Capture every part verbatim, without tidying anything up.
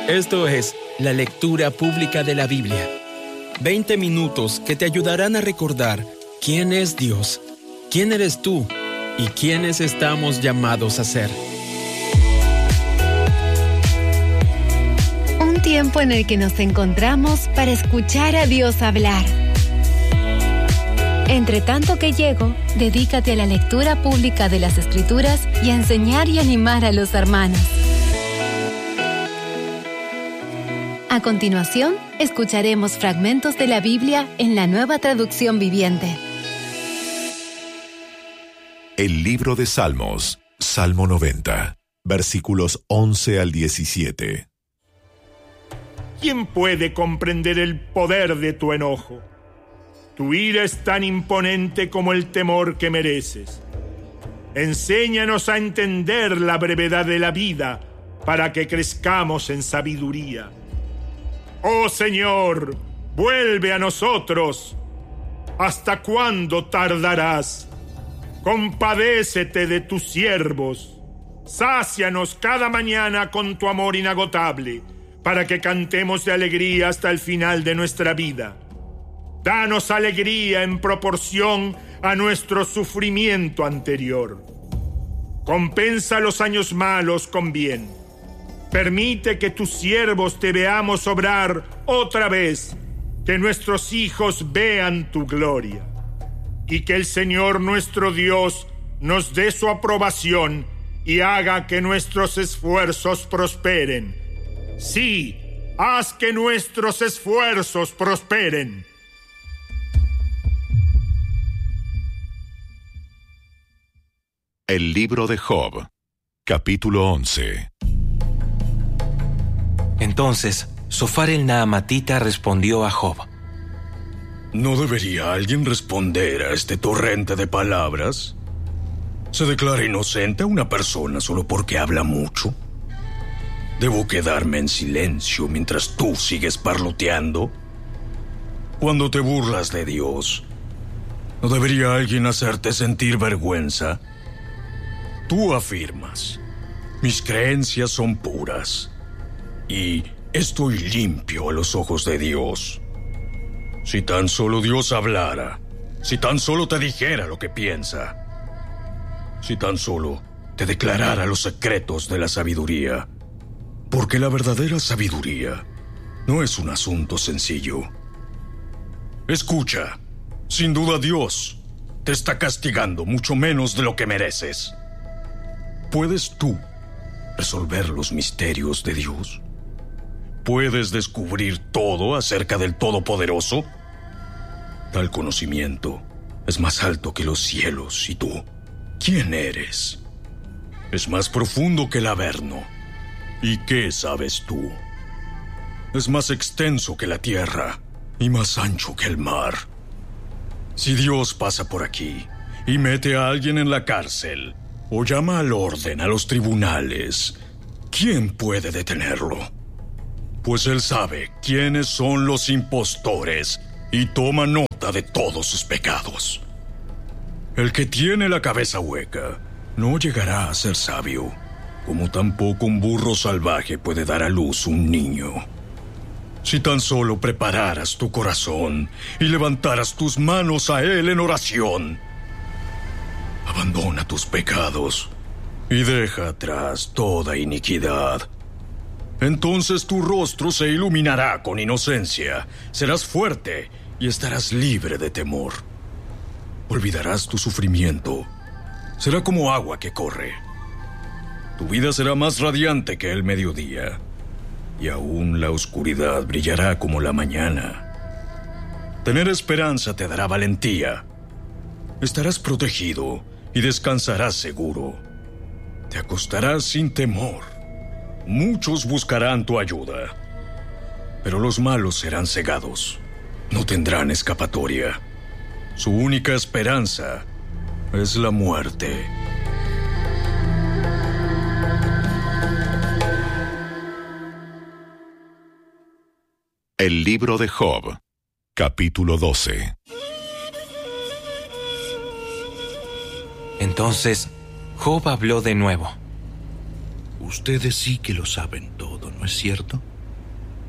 Esto es la lectura pública de la Biblia. veinte minutos que te ayudarán a recordar quién es Dios, quién eres tú y quiénes estamos llamados a ser. Un tiempo en el que nos encontramos para escuchar a Dios hablar. Entre tanto que llego, dedícate a la lectura pública de las Escrituras y a enseñar y animar a los hermanos. A continuación, escucharemos fragmentos de la Biblia en la Nueva Traducción Viviente. El libro de Salmos, Salmo noventa, versículos once al diecisiete. ¿Quién puede comprender el poder de tu enojo? Tu ira es tan imponente como el temor que mereces. Enséñanos a entender la brevedad de la vida para que crezcamos en sabiduría. Oh Señor, vuelve a nosotros. ¿Hasta cuándo tardarás? Compadécete de tus siervos. Sácianos cada mañana con tu amor inagotable, para que cantemos de alegría hasta el final de nuestra vida. Danos alegría en proporción a nuestro sufrimiento anterior. Compensa los años malos con bien. Permite que tus siervos te veamos obrar otra vez, que nuestros hijos vean tu gloria, y que el Señor nuestro Dios nos dé su aprobación y haga que nuestros esfuerzos prosperen. Sí, haz que nuestros esfuerzos prosperen. El libro de Job, capítulo once. Entonces, Sofar el Naamatita respondió a Job: ¿No debería alguien responder a este torrente de palabras? ¿Se declara inocente a una persona solo porque habla mucho? ¿Debo quedarme en silencio mientras tú sigues parloteando? Cuando te burlas de Dios, ¿no debería alguien hacerte sentir vergüenza? Tú afirmas: mis creencias son puras y estoy limpio a los ojos de Dios. Si tan solo Dios hablara, si tan solo te dijera lo que piensa, si tan solo te declarara los secretos de la sabiduría, porque la verdadera sabiduría no es un asunto sencillo. Escucha, sin duda Dios te está castigando mucho menos de lo que mereces. ¿Puedes tú resolver los misterios de Dios? ¿Puedes descubrir todo acerca del Todopoderoso? Tal conocimiento es más alto que los cielos, y tú, ¿quién eres? Es más profundo que el Averno. ¿Y qué sabes tú? Es más extenso que la tierra y más ancho que el mar. Si Dios pasa por aquí y mete a alguien en la cárcel o llama al orden a los tribunales, ¿quién puede detenerlo? Pues él sabe quiénes son los impostores y toma nota de todos sus pecados. El que tiene la cabeza hueca no llegará a ser sabio, como tampoco un burro salvaje puede dar a luz un niño. Si tan solo prepararas tu corazón y levantaras tus manos a él en oración, abandona tus pecados y deja atrás toda iniquidad. Entonces tu rostro se iluminará con inocencia, serás fuerte y estarás libre de temor. Olvidarás tu sufrimiento, será como agua que corre. Tu vida será más radiante que el mediodía, y aún la oscuridad brillará como la mañana. Tener esperanza te dará valentía. Estarás protegido y descansarás seguro. Te acostarás sin temor. Muchos buscarán tu ayuda, pero los malos serán cegados. No tendrán escapatoria. Su única esperanza es la muerte. El libro de Job, capítulo doce. Entonces, Job habló de nuevo. Ustedes sí que lo saben todo, ¿no es cierto?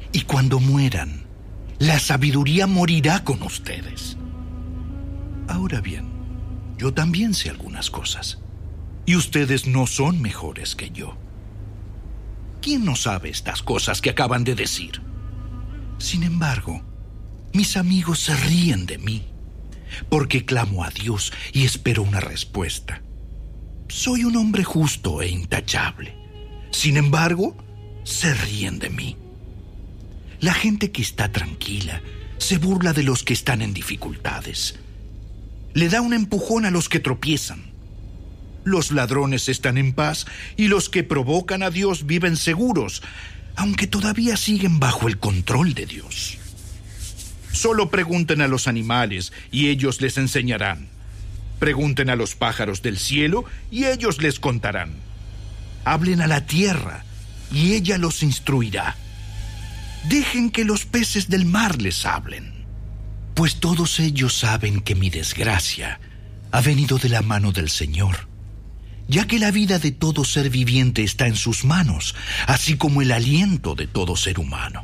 Y cuando mueran, la sabiduría morirá con ustedes. Ahora bien, yo también sé algunas cosas, y ustedes no son mejores que yo. ¿Quién no sabe estas cosas que acaban de decir? Sin embargo, mis amigos se ríen de mí, porque clamo a Dios y espero una respuesta. Soy un hombre justo e intachable. Sin embargo, se ríen de mí. La gente que está tranquila se burla de los que están en dificultades. Le da un empujón a los que tropiezan. Los ladrones están en paz y los que provocan a Dios viven seguros, aunque todavía siguen bajo el control de Dios. Solo pregunten a los animales y ellos les enseñarán. Pregunten a los pájaros del cielo y ellos les contarán. Hablen a la tierra y ella los instruirá. Dejen que los peces del mar les hablen, pues todos ellos saben que mi desgracia ha venido de la mano del Señor, ya que la vida de todo ser viviente está en sus manos, así como el aliento de todo ser humano.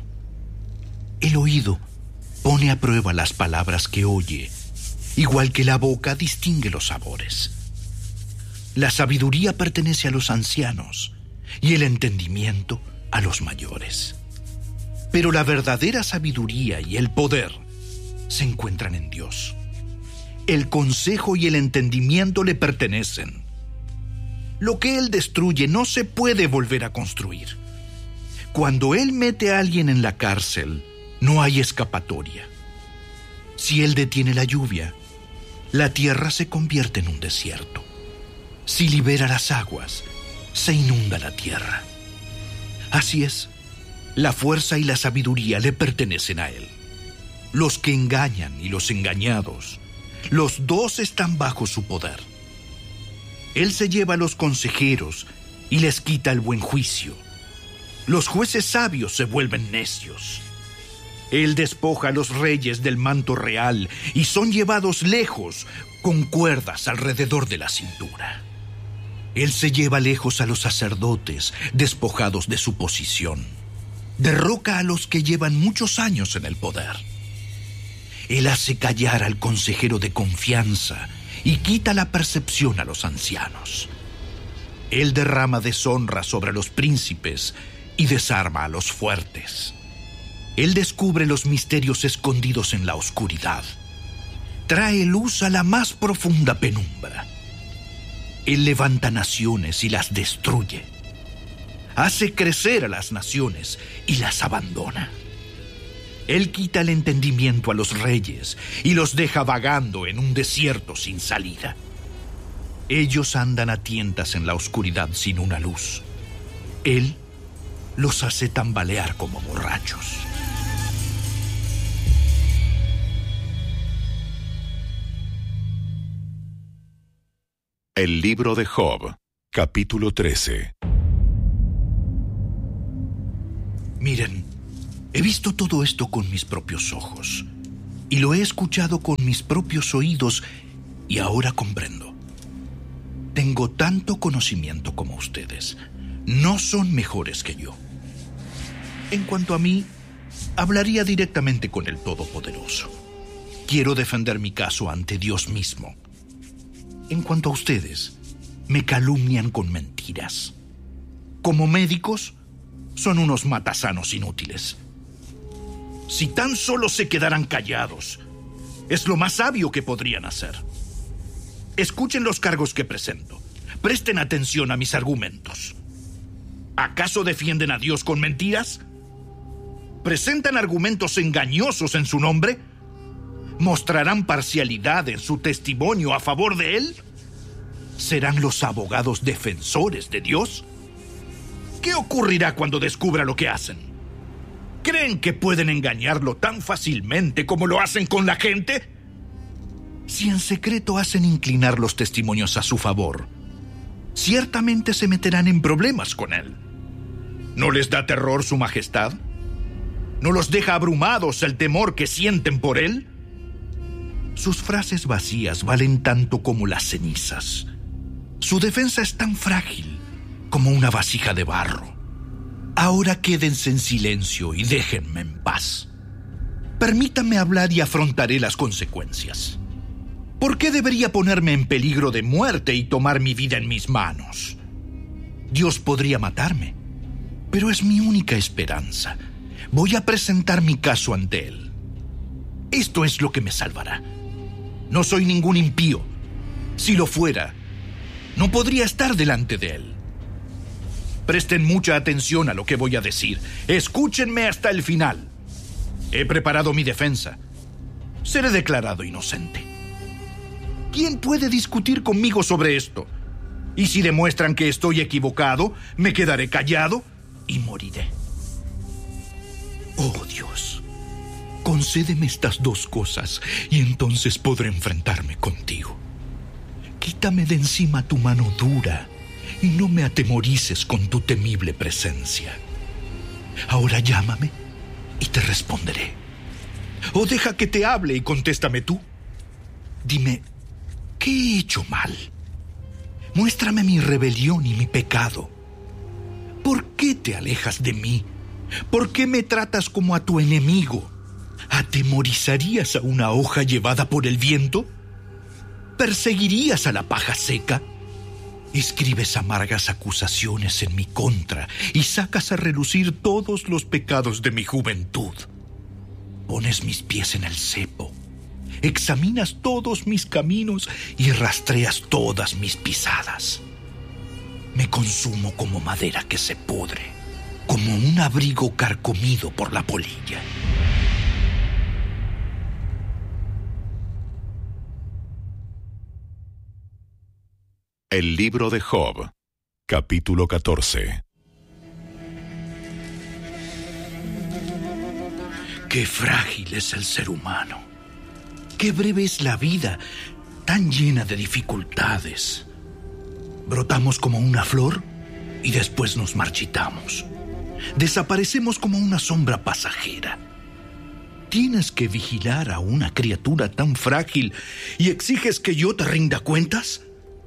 El oído pone a prueba las palabras que oye, igual que la boca distingue los sabores. La sabiduría pertenece a los ancianos y el entendimiento a los mayores. Pero la verdadera sabiduría y el poder se encuentran en Dios. El consejo y el entendimiento le pertenecen. Lo que Él destruye no se puede volver a construir. Cuando Él mete a alguien en la cárcel, no hay escapatoria. Si Él detiene la lluvia, la tierra se convierte en un desierto. Si libera las aguas, se inunda la tierra. Así es, la fuerza y la sabiduría le pertenecen a Él. Los que engañan y los engañados, los dos están bajo su poder. Él se lleva a los consejeros y les quita el buen juicio. Los jueces sabios se vuelven necios. Él despoja a los reyes del manto real y son llevados lejos con cuerdas alrededor de la cintura. Él se lleva lejos a los sacerdotes despojados de su posición. Derroca a los que llevan muchos años en el poder. Él hace callar al consejero de confianza y quita la percepción a los ancianos. Él derrama deshonra sobre los príncipes y desarma a los fuertes. Él descubre los misterios escondidos en la oscuridad. Trae luz a la más profunda penumbra. Él levanta naciones y las destruye. Hace crecer a las naciones y las abandona. Él quita el entendimiento a los reyes y los deja vagando en un desierto sin salida. Ellos andan a tientas en la oscuridad sin una luz. Él los hace tambalear como borrachos. El libro de Job, capítulo trece. Miren, he visto todo esto con mis propios ojos y lo he escuchado con mis propios oídos y ahora comprendo. Tengo tanto conocimiento como ustedes. No son mejores que yo. En cuanto a mí, hablaría directamente con el Todopoderoso. Quiero defender mi caso ante Dios mismo. En cuanto a ustedes, me calumnian con mentiras. Como médicos, son unos matasanos inútiles. Si tan solo se quedaran callados, es lo más sabio que podrían hacer. Escuchen los cargos que presento. Presten atención a mis argumentos. ¿Acaso defienden a Dios con mentiras? ¿Presentan argumentos engañosos en su nombre? ¿Mostrarán parcialidad en su testimonio a favor de Él? ¿Serán los abogados defensores de Dios? ¿Qué ocurrirá cuando descubra lo que hacen? ¿Creen que pueden engañarlo tan fácilmente como lo hacen con la gente? Si en secreto hacen inclinar los testimonios a su favor, ciertamente se meterán en problemas con Él. ¿No les da terror su majestad? ¿No los deja abrumados el temor que sienten por Él? Sus frases vacías valen tanto como las cenizas. Su defensa es tan frágil como una vasija de barro. Ahora quédense en silencio y déjenme en paz. Permítanme hablar y afrontaré las consecuencias. ¿Por qué debería ponerme en peligro de muerte y tomar mi vida en mis manos? Dios podría matarme, pero es mi única esperanza. Voy a presentar mi caso ante Él. Esto es lo que me salvará. No soy ningún impío. Si lo fuera, no podría estar delante de Él. Presten mucha atención a lo que voy a decir. Escúchenme hasta el final. He preparado mi defensa. Seré declarado inocente. ¿Quién puede discutir conmigo sobre esto? Y si demuestran que estoy equivocado, me quedaré callado y moriré. Oh Dios, concédeme estas dos cosas y entonces podré enfrentarme contigo. Quítame de encima tu mano dura y no me atemorices con tu temible presencia. Ahora llámame y te responderé. O deja que te hable y contéstame tú. Dime, ¿qué he hecho mal? Muéstrame mi rebelión y mi pecado. ¿Por qué te alejas de mí? ¿Por qué me tratas como a tu enemigo? ¿Atemorizarías a una hoja llevada por el viento? ¿Perseguirías a la paja seca? Escribes amargas acusaciones en mi contra y sacas a relucir todos los pecados de mi juventud. Pones mis pies en el cepo, examinas todos mis caminos y rastreas todas mis pisadas. Me consumo como madera que se pudre, como un abrigo carcomido por la polilla. El libro de Job, capítulo catorce. Qué frágil es el ser humano. Qué breve es la vida, tan llena de dificultades. Brotamos como una flor y después nos marchitamos. Desaparecemos como una sombra pasajera. ¿Tienes que vigilar a una criatura tan frágil y exiges que yo te rinda cuentas?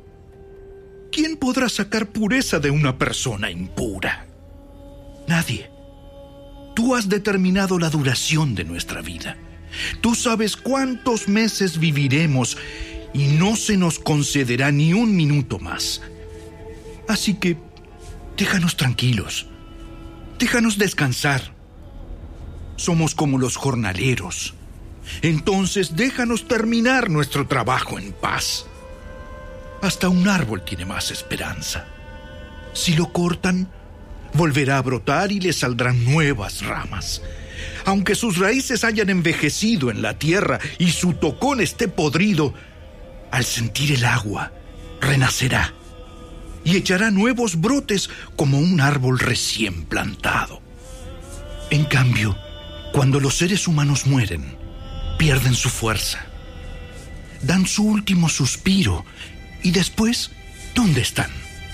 ¿Quién podrá sacar pureza de una persona impura? Nadie. Tú has determinado la duración de nuestra vida. Tú sabes cuántos meses viviremos y no se nos concederá ni un minuto más. Así que déjanos tranquilos. Déjanos descansar. Somos como los jornaleros. Entonces déjanos terminar nuestro trabajo en paz. Hasta un árbol tiene más esperanza. Si lo cortan, volverá a brotar y le saldrán nuevas ramas. Aunque sus raíces hayan envejecido en la tierra y su tocón esté podrido, al sentir el agua, renacerá y echará nuevos brotes como un árbol recién plantado. En cambio, cuando los seres humanos mueren, pierden su fuerza. Dan su último suspiro y después, ¿dónde están?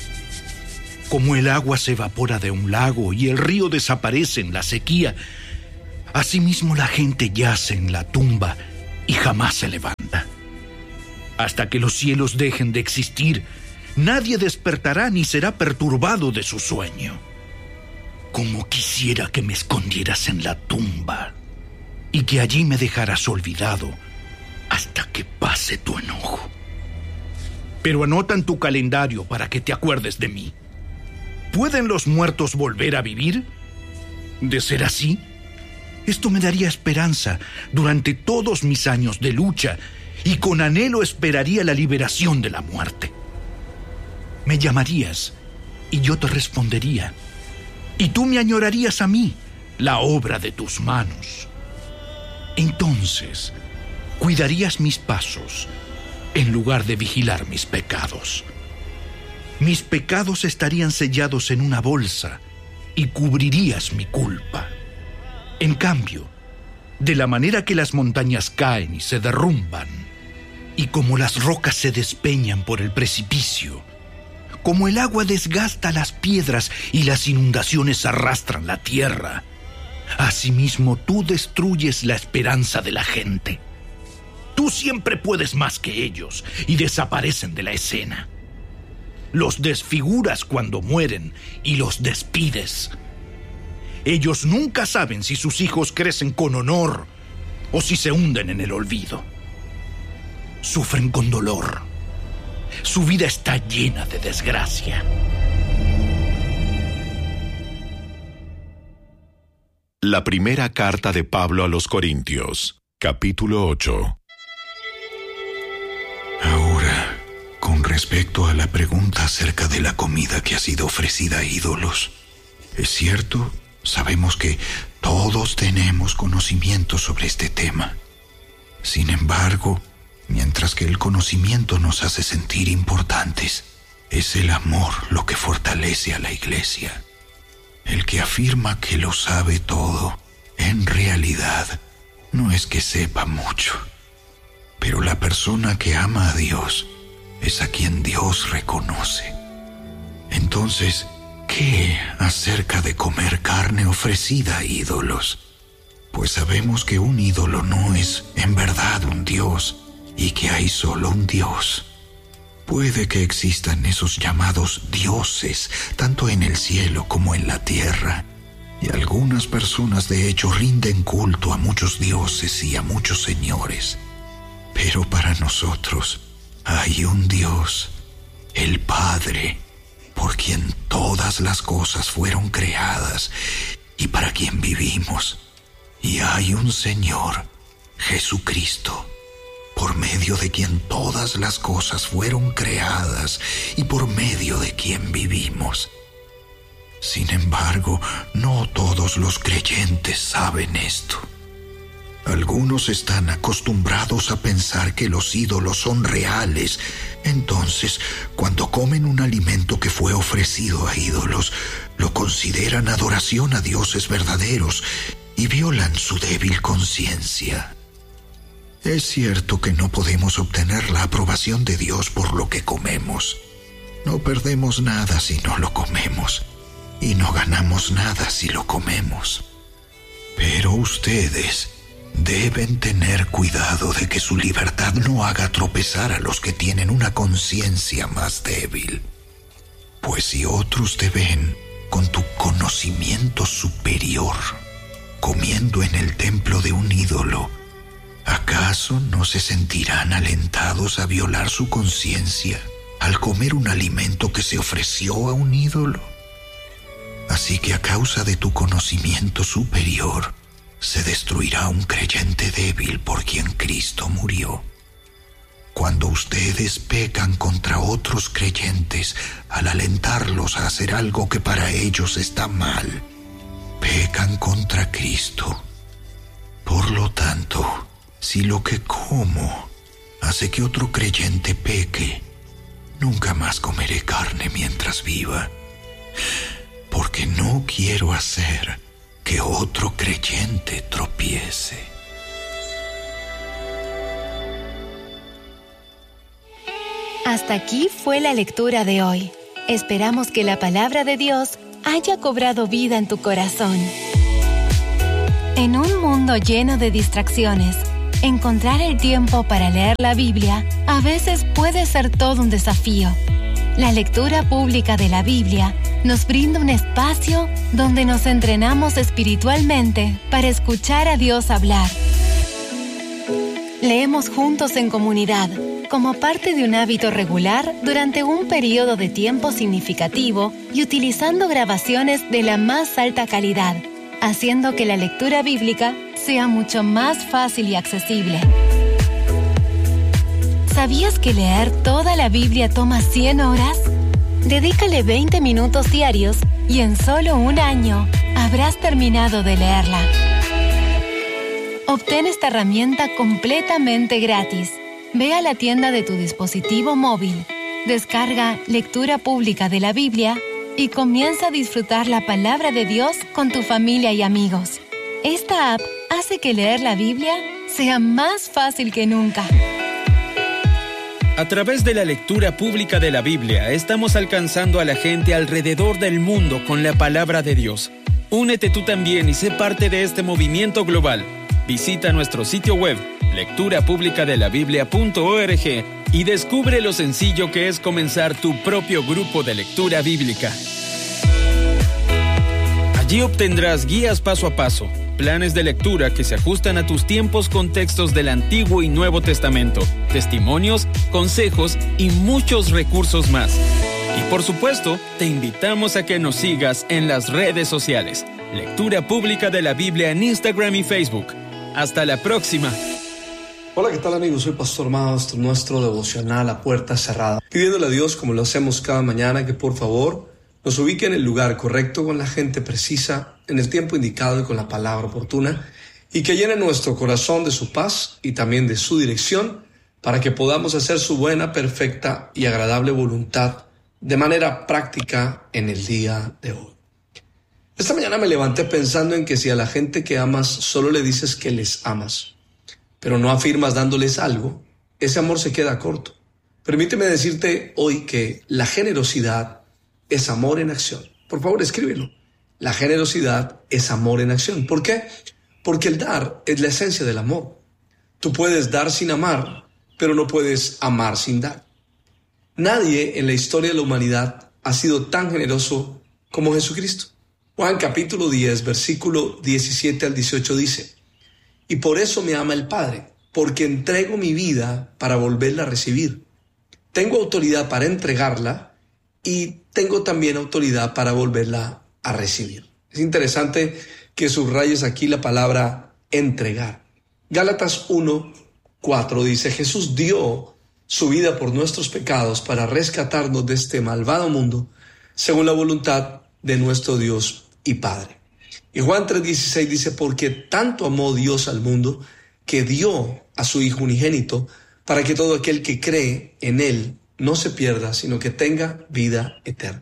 Como el agua se evapora de un lago y el río desaparece en la sequía, asimismo la gente yace en la tumba y jamás se levanta. Hasta que los cielos dejen de existir, nadie despertará ni será perturbado de su sueño. Como quisiera que me escondieras en la tumba y que allí me dejaras olvidado hasta que pase tu enojo. Pero anota en tu calendario para que te acuerdes de mí. ¿Pueden los muertos volver a vivir? De ser así, esto me daría esperanza durante todos mis años de lucha y con anhelo esperaría la liberación de la muerte. Me llamarías y yo te respondería, y tú me añorarías a mí, la obra de tus manos. Entonces, cuidarías mis pasos en lugar de vigilar mis pecados. Mis pecados estarían sellados en una bolsa y cubrirías mi culpa. En cambio, de la manera que las montañas caen y se derrumban, y como las rocas se despeñan por el precipicio, como el agua desgasta las piedras y las inundaciones arrastran la tierra, asimismo tú destruyes la esperanza de la gente. Tú siempre puedes más que ellos y desaparecen de la escena. Los desfiguras cuando mueren y los despides. Ellos nunca saben si sus hijos crecen con honor o si se hunden en el olvido. Sufren con dolor. Su vida está llena de desgracia. La primera carta de Pablo a los Corintios, capítulo ocho. Ahora, con respecto a la pregunta acerca de la comida que ha sido ofrecida a ídolos, es cierto, sabemos que todos tenemos conocimiento sobre este tema. Sin embargo, mientras que el conocimiento nos hace sentir importantes, es el amor lo que fortalece a la iglesia. El que afirma que lo sabe todo, en realidad, no es que sepa mucho. Pero la persona que ama a Dios es a quien Dios reconoce. Entonces, ¿qué acerca de comer carne ofrecida a ídolos? Pues sabemos que un ídolo no es en verdad un Dios y que hay solo un Dios. Puede que existan esos llamados dioses, tanto en el cielo como en la tierra. Y algunas personas de hecho rinden culto a muchos dioses y a muchos señores. Pero para nosotros hay un Dios, el Padre, por quien todas las cosas fueron creadas y para quien vivimos. Y hay un Señor, Jesucristo, por medio de quien todas las cosas fueron creadas y por medio de quien vivimos. Sin embargo, no todos los creyentes saben esto. Algunos están acostumbrados a pensar que los ídolos son reales. Entonces, cuando comen un alimento que fue ofrecido a ídolos, lo consideran adoración a dioses verdaderos y violan su débil conciencia. Es cierto que no podemos obtener la aprobación de Dios por lo que comemos. No perdemos nada si no lo comemos, y no ganamos nada si lo comemos. Pero ustedes deben tener cuidado de que su libertad no haga tropezar a los que tienen una conciencia más débil. Pues si otros te ven con tu conocimiento superior, comiendo en el templo de un ídolo, ¿acaso no se sentirán alentados a violar su conciencia al comer un alimento que se ofreció a un ídolo? Así que a causa de tu conocimiento superior, se destruirá un creyente débil por quien Cristo murió. Cuando ustedes pecan contra otros creyentes al alentarlos a hacer algo que para ellos está mal, pecan contra Cristo. Por lo tanto, si lo que como hace que otro creyente peque, nunca más comeré carne mientras viva, porque no quiero hacer que otro creyente tropiece. Hasta aquí fue la lectura de hoy. Esperamos que la palabra de Dios haya cobrado vida en tu corazón. En un mundo lleno de distracciones, encontrar el tiempo para leer la Biblia a veces puede ser todo un desafío. La lectura pública de la Biblia nos brinda un espacio donde nos entrenamos espiritualmente para escuchar a Dios hablar. Leemos juntos en comunidad, como parte de un hábito regular durante un periodo de tiempo significativo y utilizando grabaciones de la más alta calidad, haciendo que la lectura bíblica sea mucho más fácil y accesible. ¿Sabías que leer toda la Biblia toma cien horas? Dedícale veinte minutos diarios y en solo un año habrás terminado de leerla. Obtén esta herramienta completamente gratis. Ve a la tienda de tu dispositivo móvil, descarga Lectura Pública de la Biblia y comienza a disfrutar la palabra de Dios con tu familia y amigos. Esta app hace que leer la Biblia sea más fácil que nunca. A través de la lectura pública de la Biblia, estamos alcanzando a la gente alrededor del mundo con la palabra de Dios. Únete tú también y sé parte de este movimiento global. Visita nuestro sitio web, lectura pública de la biblia punto org, y descubre lo sencillo que es comenzar tu propio grupo de lectura bíblica. Allí obtendrás guías paso a paso, planes de lectura que se ajustan a tus tiempos con textos del Antiguo y Nuevo Testamento, testimonios, consejos y muchos recursos más. Y por supuesto, te invitamos a que nos sigas en las redes sociales. Lectura Pública de la Biblia en Instagram y Facebook. Hasta la próxima. Hola, ¿qué tal amigos? Soy Pastor Maus, nuestro devocional a puerta cerrada. Pidiéndole a Dios, como lo hacemos cada mañana, que por favor nos ubique en el lugar correcto, con la gente precisa, en el tiempo indicado y con la palabra oportuna, y que llene nuestro corazón de su paz y también de su dirección, para que podamos hacer su buena, perfecta y agradable voluntad de manera práctica en el día de hoy. Esta mañana me levanté pensando en que si a la gente que amas solo le dices que les amas, pero no afirmas dándoles algo, ese amor se queda corto. Permíteme decirte hoy que la generosidad es amor en acción. Por favor, escríbelo. La generosidad es amor en acción. ¿Por qué? Porque el dar es la esencia del amor. Tú puedes dar sin amar, pero no puedes amar sin dar. Nadie en la historia de la humanidad ha sido tan generoso como Jesucristo. Juan capítulo diez, versículo diecisiete al dieciocho dice: y por eso me ama el Padre, porque entrego mi vida para volverla a recibir. Tengo autoridad para entregarla y tengo también autoridad para volverla a recibir. Es interesante que subrayes aquí la palabra entregar. Gálatas uno, cuatro dice: Jesús dio su vida por nuestros pecados para rescatarnos de este malvado mundo, según la voluntad de nuestro Dios y Padre. Y Juan tres dieciséis dice: porque tanto amó Dios al mundo, que dio a su Hijo unigénito, para que todo aquel que cree en Él no se pierda, sino que tenga vida eterna.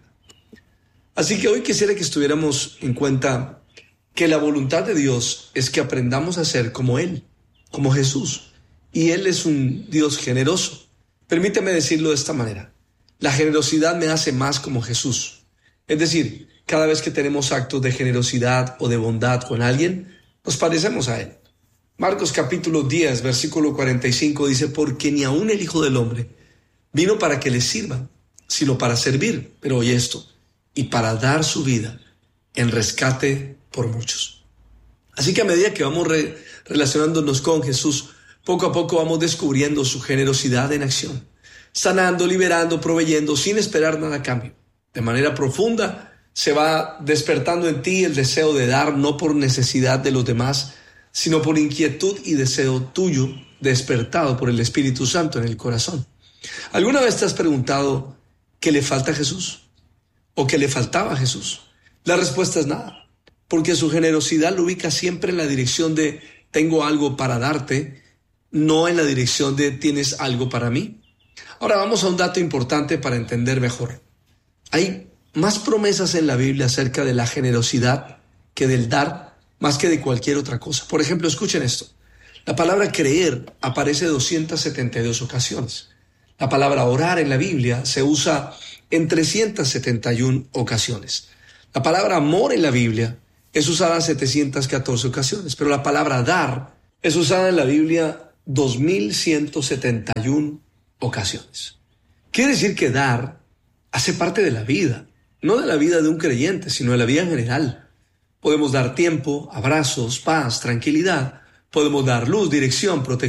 Así que hoy quisiera que estuviéramos en cuenta que la voluntad de Dios es que aprendamos a ser como Él, como Jesús. Y Él es un Dios generoso. Permíteme decirlo de esta manera: la generosidad me hace más como Jesús. Es decir, cada vez que tenemos actos de generosidad o de bondad con alguien, nos parecemos a Él. Marcos capítulo diez, versículo cuarenta y cinco dice: porque ni aun el Hijo del Hombre vino para que le sirvan, sino para servir, pero oye esto, y para dar su vida en rescate por muchos. Así que a medida que vamos re- relacionándonos con Jesús, poco a poco vamos descubriendo su generosidad en acción, sanando, liberando, proveyendo, sin esperar nada a cambio. De manera profunda se va despertando en ti el deseo de dar, no por necesidad de los demás, sino por inquietud y deseo tuyo, despertado por el Espíritu Santo en el corazón. ¿Alguna vez te has preguntado qué le falta a Jesús? ¿O qué le faltaba a Jesús? La respuesta es nada, porque su generosidad lo ubica siempre en la dirección de tengo algo para darte, no en la dirección de tienes algo para mí. Ahora vamos a un dato importante para entender mejor. Hay más promesas en la Biblia acerca de la generosidad que del dar, más que de cualquier otra cosa. Por ejemplo, escuchen esto. La palabra creer aparece doscientas setenta y dos ocasiones. La palabra orar en la Biblia se usa en trescientas setenta y una ocasiones. La palabra amor en la Biblia es usada en setecientas catorce ocasiones, pero la palabra dar es usada en la Biblia dos mil ciento setenta y una ocasiones. Quiere decir que dar hace parte de la vida, no de la vida de un creyente, sino de la vida en general. Podemos dar tiempo, abrazos, paz, tranquilidad. Podemos dar luz, dirección, protección.